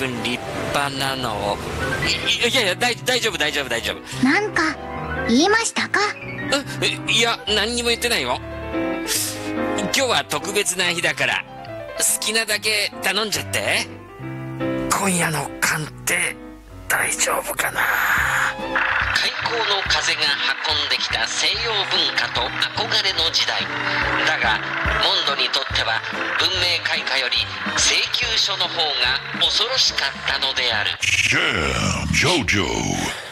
分立派なのを。いや大丈夫。 なんか言いましたか？ いや何にも言ってないよ。今日は特別な日だから好きなだけ頼んじゃって。今夜の鑑定大丈夫かな。開口の風が運んできた西洋文化と憧れの時代だが、モンドにとっては文明開化より請求書の方が恐ろしかったのである。 Jam Jojo